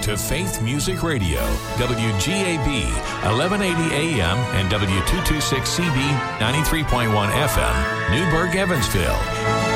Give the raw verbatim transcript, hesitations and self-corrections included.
to Faith Music Radio, W G A B, eleven eighty A M and W two twenty-six C B, ninety-three point one F M, Newburgh, Evansville.